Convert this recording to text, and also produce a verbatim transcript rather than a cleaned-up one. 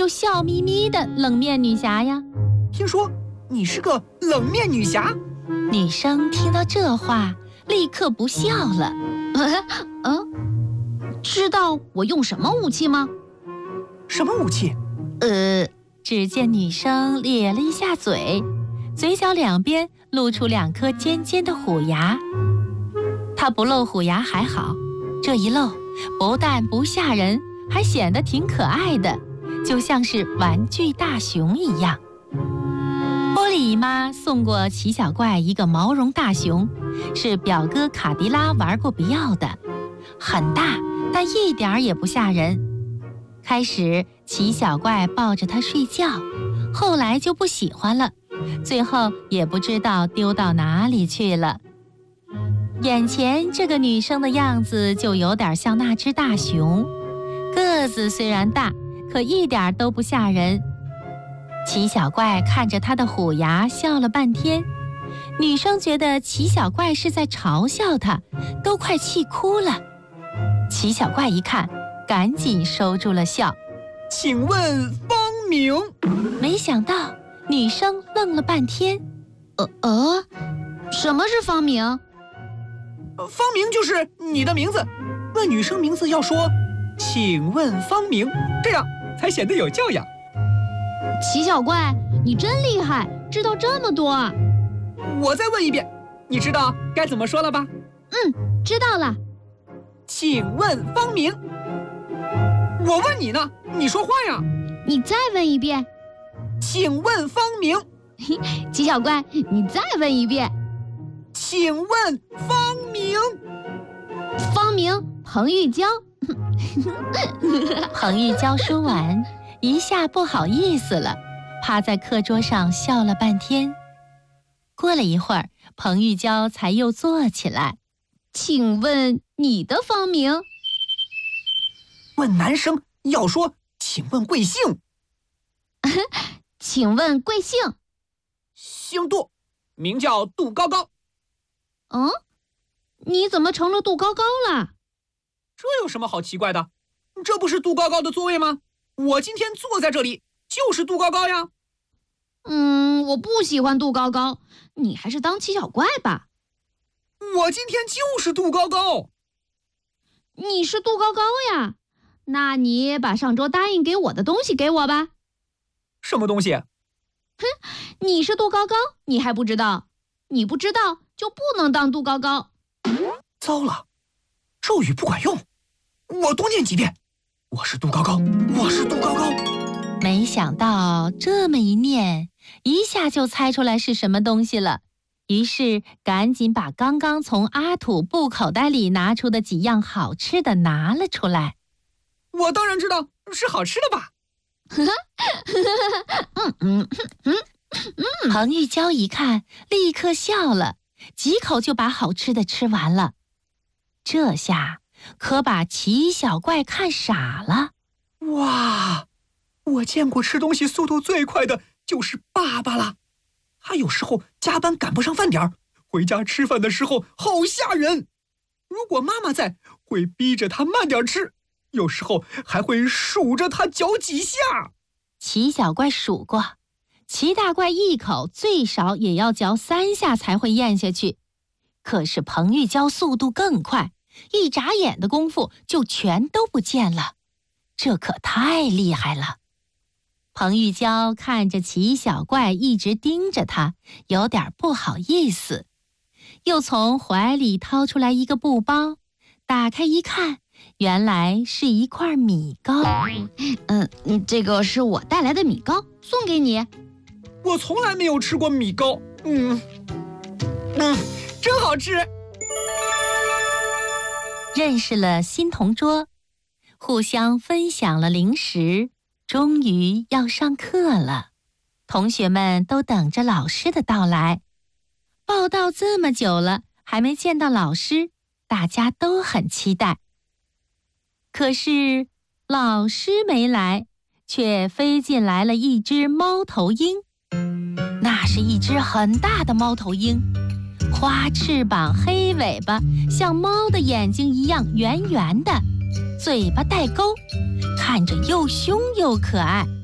就笑眯眯的冷面女侠呀。 听说你是个冷面女侠？ 女生听到这话，立刻不笑了。 嗯，知道我用什么武器吗？ 什么武器？ 呃，只见女生咧了一下嘴，嘴角两边露出两颗尖尖的虎牙。她不露虎牙还好，这一露，不但不吓人，还显得挺可爱的，就像是玩具大熊一样。波利姨妈送过奇小怪一个毛绒大熊，是表哥卡迪拉玩过不要的，很大，但一点儿也不吓人。开始奇小怪抱着它睡觉，后来就不喜欢了，最后也不知道丢到哪里去了。眼前这个女生的样子就有点像那只大熊，个子虽然大，可一点都不吓人。奇小怪看着她的虎牙笑了半天，女生觉得奇小怪是在嘲笑她，都快气哭了。奇小怪一看，赶紧收住了笑。 请问方明？ 没想到女生愣了半天。 呃呃，什么是方明？ 方明就是你的名字。问女生名字要说请问方明，这样才显得有教养。 奇小怪，你真厉害，知道这么多啊！ 我再问一遍，你知道该怎么说了吧？ 嗯，知道了。 请问方明。我问你呢，你说话呀！ 你再问一遍。 请问方明。 奇小怪，你再问一遍。 请问方明。 方明，彭玉娇。 彭玉娇说完，一下不好意思了，趴在课桌上笑了半天。过了一会儿，彭玉娇才又坐起来。 请问你的方明？ 问男生要说请问贵姓。 请问贵姓？ 姓杜，名叫杜高高。 嗯，你怎么成了杜高高了？ 这有什么好奇怪的？这不是杜高高的座位吗？我今天坐在这里就是杜高高呀。 嗯，我不喜欢杜高高，你还是当奇小怪吧。 我今天就是杜高高。 你是杜高高呀？那你把上周答应给我的东西给我吧。 什么东西？ 哼，你是杜高高，你还不知道？你不知道就不能当杜高高。 糟了，咒语不管用，我多念几遍。我是杜高高，我是杜高高。 没想到这么一念，一下就猜出来是什么东西了。于是赶紧把刚刚从阿土布口袋里拿出的几样好吃的拿了出来。 我当然知道是好吃的吧。 嗯嗯嗯嗯。彭玉娇一看，立刻笑了，几口就把好吃的吃完了。这下可把奇小怪看傻了。 哇，我见过吃东西速度最快的就是爸爸了。他有时候加班赶不上饭点儿，回家吃饭的时候好吓人。如果妈妈在，会逼着他慢点吃，有时候还会数着他嚼几下。 奇小怪数过，齐大怪一口最少也要嚼三下才会咽下去。可是彭玉娇速度更快，一眨眼的功夫就全都不见了，这可太厉害了。彭玉娇看着齐小怪一直盯着他，有点不好意思，又从怀里掏出来一个布包，打开一看，原来是一块米糕。 嗯，这个是我带来的米糕，送给你。 我从来没有吃过米糕，嗯嗯，真好吃。 认识了新同桌，互相分享了零食，终于要上课了。同学们都等着老师的到来。报到这么久了，还没见到老师，大家都很期待。可是老师没来，却飞进来了一只猫头鹰。那是一只很大的猫头鹰，花翅膀，黑尾巴，像猫的眼睛一样圆圆的，嘴巴带钩，看着又凶又可爱。